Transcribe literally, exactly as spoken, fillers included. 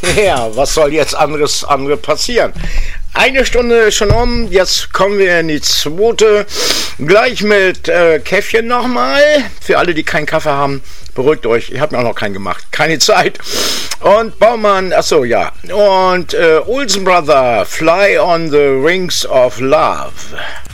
Ja, was soll jetzt anderes andere passieren? Eine Stunde schon um, jetzt kommen wir in die zweite. Gleich mit äh, Käffchen nochmal. Für alle, die keinen Kaffee haben, beruhigt euch. Ich habe mir auch noch keinen gemacht. Keine Zeit. Und Baumann, achso, ja. Und äh, Olsen Brother, Fly on the Rings of Love.